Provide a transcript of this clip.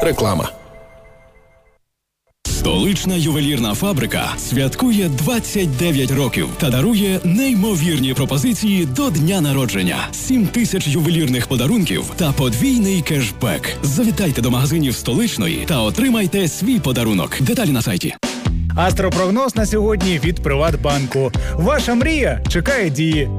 Реклама. Столична ювелірна фабрика святкує 29 років та дарує неймовірні пропозиції до дня народження. 7 тисяч ювелірних подарунків та подвійний кешбек. Завітайте до магазинів Столичної та отримайте свій подарунок. Деталі на сайті. Астропрогноз на сьогодні від Приватбанку. Ваша мрія чекає дії.